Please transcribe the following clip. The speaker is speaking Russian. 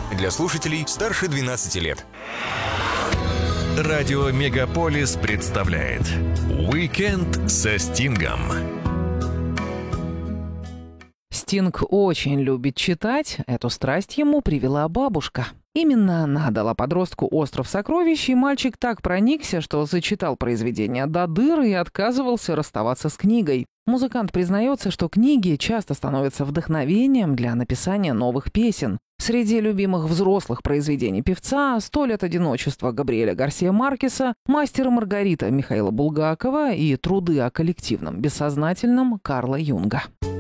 Для слушателей старше 12 лет. Радио Мегаполис представляет «Уикенд со Стингом». Стинг очень любит читать. Эту страсть ему привела бабушка. Именно она дала подростку «Остров сокровищ», и мальчик так проникся, что зачитал произведение до дыр и отказывался расставаться с книгой. Музыкант признается, что книги часто становятся вдохновением для написания новых песен. Среди любимых взрослых произведений певца «100 лет одиночества» Габриэля Гарсия Маркеса, «Мастер и Маргарита» Михаила Булгакова и «Труды о коллективном бессознательном» Карла Юнга.